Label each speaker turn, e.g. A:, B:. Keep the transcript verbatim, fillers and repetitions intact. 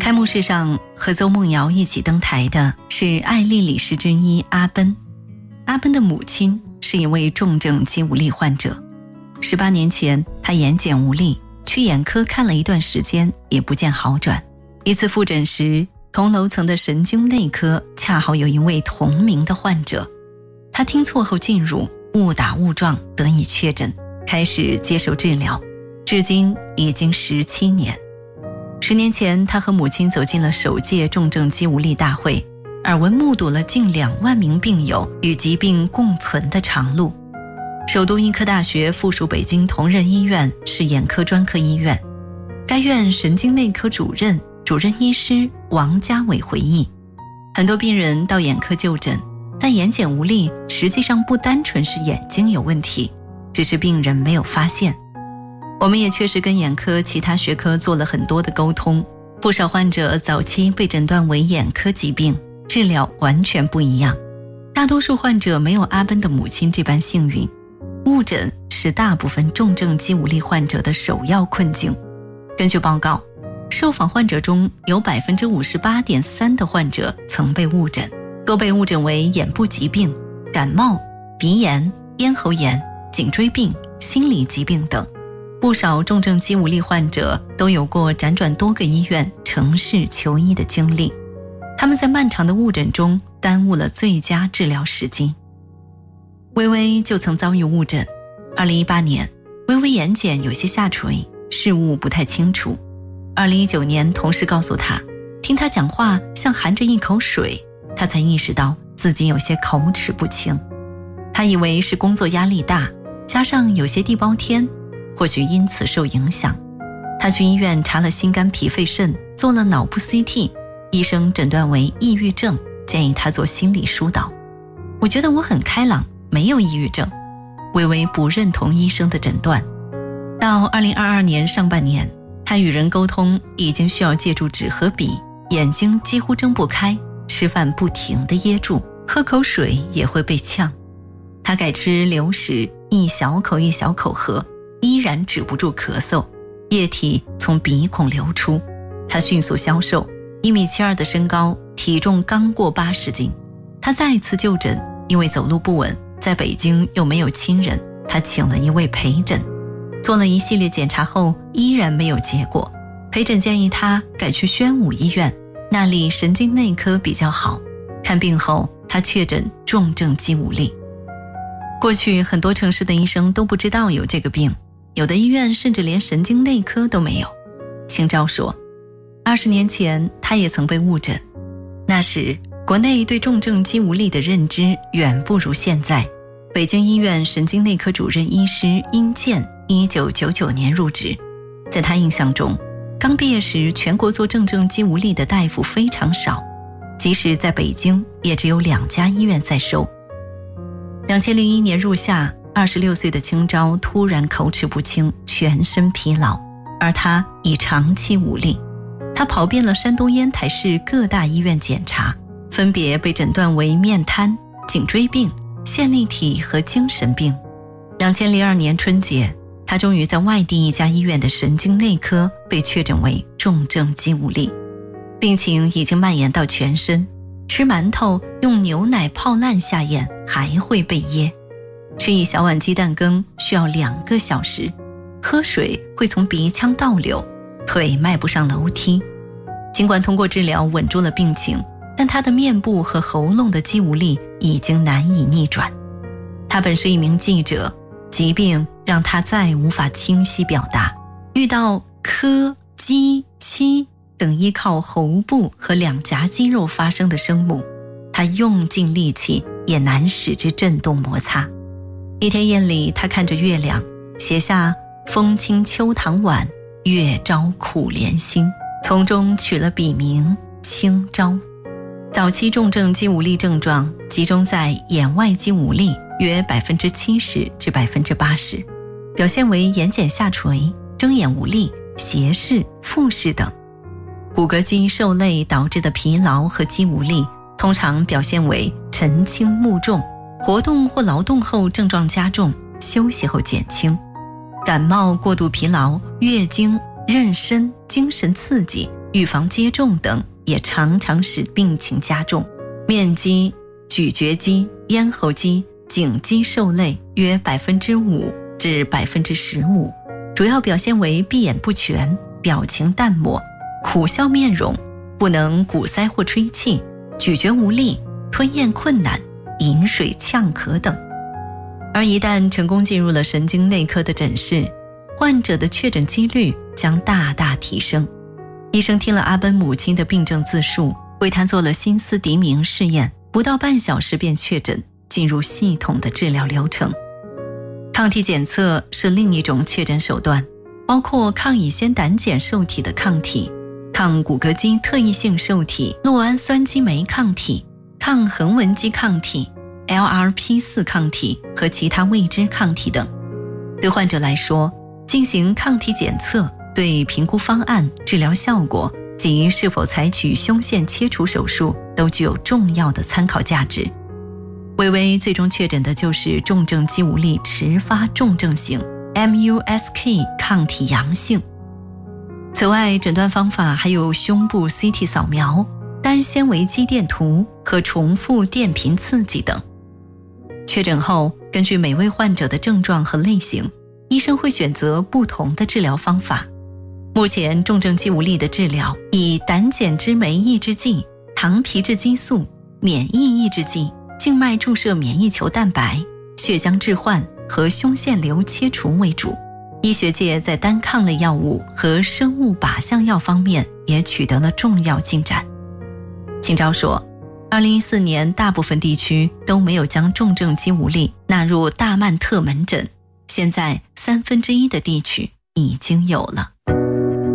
A: 开幕式上和邹梦瑶一起登台的是爱丽理事之一阿奔。阿奔的母亲是一位重症肌无力患者，十八年前她眼睑无力，去眼科看了一段时间也不见好转。一次复诊时，同楼层的神经内科恰好有一位同名的患者，他听错后进入，误打误撞得以确诊，开始接受治疗，至今已经十七年。十年前，他和母亲走进了首届重症肌无力大会，耳闻目睹了近两万名病友与疾病共存的长路。首都医科大学附属北京同仁医院是眼科专科医院，该院神经内科主任、主任医师王家伟回忆，很多病人到眼科就诊，但眼睑无力实际上不单纯是眼睛有问题，只是病人没有发现。我们也确实跟眼科其他学科做了很多的沟通，不少患者早期被诊断为眼科疾病，治疗完全不一样。大多数患者没有阿奔的母亲这般幸运，误诊是大部分重症肌无力患者的首要困境。根据报告，受访患者中有 百分之五十八点三 的患者曾被误诊，多被误诊为眼部疾病、感冒、鼻炎、咽喉炎、颈椎病、心理疾病等。不少重症肌无力患者都有过辗转多个医院、城市求医的经历，他们在漫长的误诊中耽误了最佳治疗时机。微微就曾遭遇误诊。二零一八年，微微眼睑有些下垂，视物不太清楚。二零一九年，同事告诉他，听他讲话像含着一口水，他才意识到自己有些口齿不清。他以为是工作压力大，加上有些地包天，或许因此受影响。他去医院查了心肝脾肺肾，做了脑部 C T， 医生诊断为抑郁症，建议他做心理疏导。我觉得我很开朗，没有抑郁症。微微不认同医生的诊断。到二零二二年上半年，他与人沟通已经需要借助纸和笔，眼睛几乎睁不开，吃饭不停地噎住，喝口水也会被呛。他改吃流食，一小口一小口喝，依然止不住咳嗽，液体从鼻孔流出。他迅速消瘦，一米七二的身高，体重刚过八十斤。他再次就诊，因为走路不稳，在北京又没有亲人，他请了一位陪诊。做了一系列检查后，依然没有结果。陪诊建议他改去宣武医院，那里神经内科比较好。看病后，他确诊重症肌无力。过去很多城市的医生都不知道有这个病，有的医院甚至连神经内科都没有。清照说，二十年前他也曾被误诊，那时国内对重症肌无力的认知远不如现在。北京医院神经内科主任医师殷健一九九九年入职，在他印象中，刚毕业时全国做重症肌无力的大夫非常少，即使在北京也只有两家医院在收。二零零一年入夏，二十六岁的清昭突然口齿不清，全身疲劳，而他已长期无力。他跑遍了山东烟台市各大医院检查，分别被诊断为面瘫、颈椎病、线粒体和精神病。二零零二年春节，他终于在外地一家医院的神经内科被确诊为重症肌无力，病情已经蔓延到全身。吃馒头用牛奶泡烂下咽还会被噎，吃一小碗鸡蛋羹需要两个小时，喝水会从鼻腔倒流，腿迈不上楼梯。尽管通过治疗稳住了病情，但他的面部和喉咙的肌无力已经难以逆转。他本是一名记者，疾病让他再无法清晰表达，遇到咳、叽、七等依靠喉部和两颊肌肉发声的声母，他用尽力气也难使之震动摩擦。一天夜里，他看着月亮，写下风清秋堂晚，月朝苦怜心，从中取了笔名清昭。早期重症肌无力症状集中在眼外肌无力，约 百分之七十 至 百分之八十， 表现为眼睑下垂、睁眼无力、斜视、复视等。骨骼肌受累导致的疲劳和肌无力通常表现为沉轻目重，活动或劳动后症状加重，休息后减轻。感冒、过度疲劳、月经、妊娠、 精神刺激、预防接种等也常常使病情加重。面积、咀嚼肌、咽喉肌、颈肌受累约 百分之五 至 百分之十五， 主要表现为闭眼不全、表情淡漠、苦笑面容、不能鼓塞或吹气、咀嚼无力、吞咽困难、饮水呛咳等。而一旦成功进入了神经内科的诊室，患者的确诊几率将大大提升。医生听了阿奔母亲的病症自述，为他做了心思敌明试验，不到半小时便确诊，进入系统的治疗流程。抗体检测是另一种确诊手段，包括抗乙酰胆碱受体的抗体、抗骨骼肌特异性受体酪氨酸激酶抗体、抗横纹肌抗体、L R P 四 抗体和其他未知抗体等。对患者来说，进行抗体检测对评估方案、治疗效果及是否采取胸腺切除手术都具有重要的参考价值。薇薇最终确诊的就是重症肌无力迟发重症型 M U S K 抗体阳性。此外，诊断方法还有胸部 C T 扫描、单纤维肌电图和重复电频刺激等。确诊后，根据每位患者的症状和类型，医生会选择不同的治疗方法。目前重症肌无力的治疗以胆碱之酶抑制剂、糖皮质激素、免疫抑制剂、静脉注射免疫球蛋白、血浆置换和胸腺瘤切除为主。医学界在单抗类药物和生物靶向药方面也取得了重要进展。秦钊说，二零一四年大部分地区都没有将重症肌无力纳入大曼特门诊，现在三分之一的地区已经有了。